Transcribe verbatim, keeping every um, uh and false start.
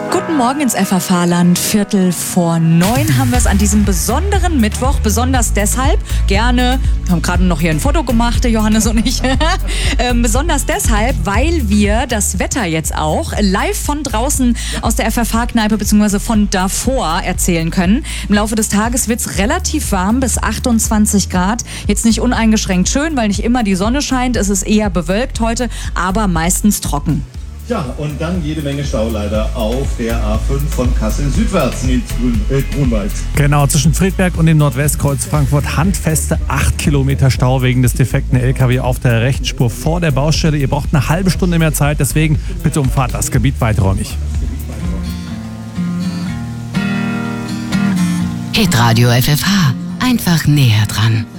Guten Morgen ins F F H-Land. Viertel vor neun haben wir es an diesem besonderen Mittwoch. Besonders deshalb, gerne, wir haben gerade noch hier ein Foto gemacht, der Johannes und ich. ähm, besonders deshalb, weil wir das Wetter jetzt auch live von draußen aus der F F H-Kneipe bzw. von davor erzählen können. Im Laufe des Tages wird es relativ warm, bis achtundzwanzig Grad. Jetzt nicht uneingeschränkt schön, weil nicht immer die Sonne scheint. Es ist eher bewölkt heute, aber meistens trocken. Ja, und dann jede Menge Stau leider auf der A fünf von Kassel südwärts ins Grün, äh, Grunwald. Genau, zwischen Friedberg und dem Nordwestkreuz Frankfurt handfeste acht Kilometer Stau wegen des defekten L K W auf der Rechtsspur vor der Baustelle. Ihr braucht eine halbe Stunde mehr Zeit, deswegen bitte umfahrt das Gebiet weiträumig. Hitradio F F H, einfach näher dran.